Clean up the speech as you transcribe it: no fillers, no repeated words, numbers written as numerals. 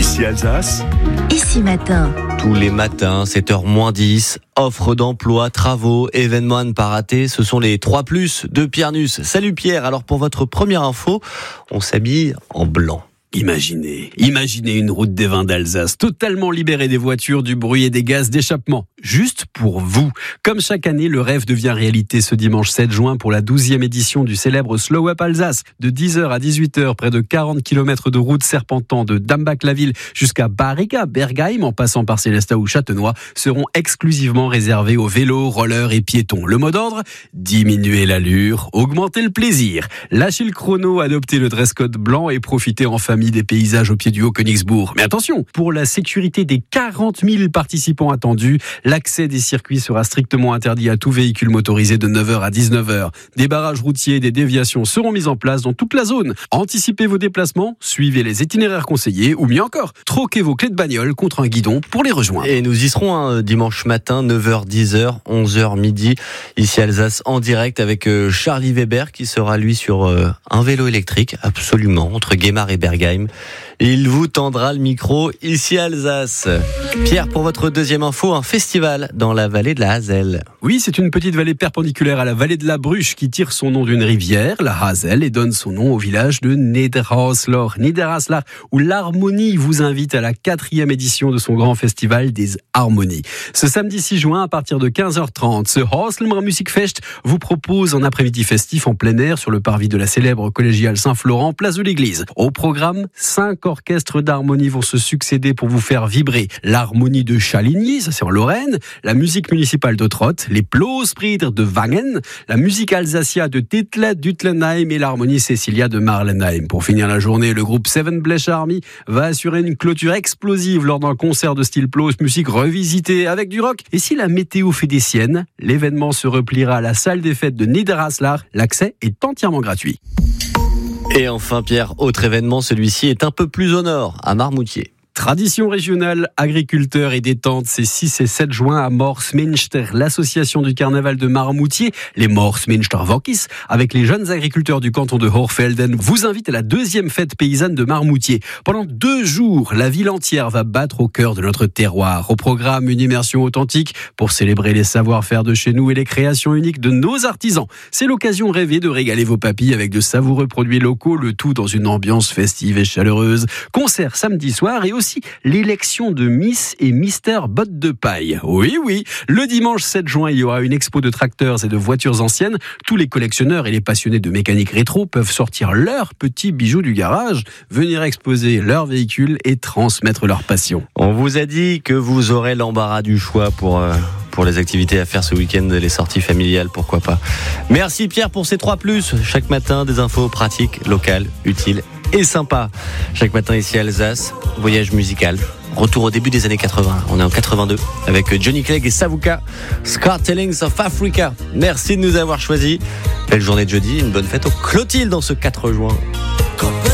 Ici Alsace. Ici Matin. Tous les matins, 7h-10, offres d'emploi, travaux, événements à ne pas rater. Ce sont les 3+ de Pierre Nuss. Salut Pierre, alors pour votre première info, on s'habille en blanc. Imaginez une route des vins d'Alsace totalement libérée des voitures, du bruit et des gaz d'échappement. Juste pour vous. Comme chaque année, le rêve devient réalité ce dimanche 7 juin pour la 12e édition du célèbre Slow Up Alsace. De 10h à 18h, près de 40 km de route serpentant de Dambach-la-Ville jusqu'à Bariga, Bergheim, en passant par Célestat ou Châtenois, seront exclusivement réservés aux vélos, rollers et piétons. Le mot d'ordre ? Diminuer l'allure, augmenter le plaisir. Lâchez le chrono, adoptez le dress code blanc et profitez en famille des paysages au pied du Haut-Königsbourg. Mais attention, pour la sécurité des 40 000 participants attendus, l'accès des circuits sera strictement interdit à tout véhicule motorisé de 9h à 19h. Des barrages routiers et des déviations seront mis en place dans toute la zone. Anticipez vos déplacements, suivez les itinéraires conseillés ou mieux encore, troquez vos clés de bagnole contre un guidon pour les rejoindre. Et nous y serons dimanche matin, 9h, 10h, 11h midi, ici à Alsace, en direct avec Charlie Weber qui sera lui sur un vélo électrique, absolument, entre Guémar et Bergheim. Il vous tendra le micro ici à Alsace. Pierre, pour votre deuxième info, un festival dans la vallée de la Hazel. Oui, c'est une petite vallée perpendiculaire à la vallée de la Bruche qui tire son nom d'une rivière, la Hazel, et donne son nom au village de Niederhaslar, où l'Harmonie vous invite à la 4e édition de son grand festival des Harmonies. Ce samedi 6 juin, à partir de 15h30, ce Haslmer Musikfest vous propose un après-midi festif en plein air sur le parvis de la célèbre collégiale Saint-Florent, place de l'église. Au programme, 5 orchestres d'harmonie vont se succéder pour vous faire vibrer. L'harmonie de Chaligny, ça c'est en Lorraine, la musique municipale de Trott, les Plosprider de Wangen, la musique Alsacia de Tittlet d'Utlenheim et l'harmonie Cecilia de Marlenheim. Pour finir la journée, le groupe Seven Bleach Army va assurer une clôture explosive lors d'un concert de style Plos, musique revisitée avec du rock. Et si la météo fait des siennes, l'événement se repliera à la salle des fêtes de Niederhaslar. L'accès est entièrement gratuit. Et enfin Pierre, autre événement, celui-ci est un peu plus au nord, à Marmoutier. Tradition régionale, agriculteurs et détente, c'est 6 et 7 juin à Morsminster, l'association du carnaval de Marmoutier, les Morsminster Vokis, avec les jeunes agriculteurs du canton de Hochfelden, vous invite à la 2e fête paysanne de Marmoutier. Pendant 2 jours, la ville entière va battre au cœur de notre terroir. Au programme, une immersion authentique pour célébrer les savoir-faire de chez nous et les créations uniques de nos artisans. C'est l'occasion rêvée de régaler vos papilles avec de savoureux produits locaux, le tout dans une ambiance festive et chaleureuse. Concert samedi soir et aussi l'élection de Miss et Mister Botte de Paille. Oui, le dimanche 7 juin, il y aura une expo de tracteurs et de voitures anciennes. Tous les collectionneurs et les passionnés de mécanique rétro peuvent sortir leurs petits bijoux du garage, venir exposer leurs véhicules et transmettre leur passion. On vous a dit que vous aurez l'embarras du choix pour les activités à faire ce week-end, les sorties familiales, pourquoi pas. Merci Pierre pour ces 3+. Chaque matin, des infos pratiques, locales, utiles et sympas. Chaque matin ici à Alsace, voyage musical. Retour au début des années 80. On est en 82 avec Johnny Clegg et Savuka, Scartellings of Africa. Merci de nous avoir choisis. Belle journée de jeudi, une bonne fête aux Clotilde dans ce 4 juin.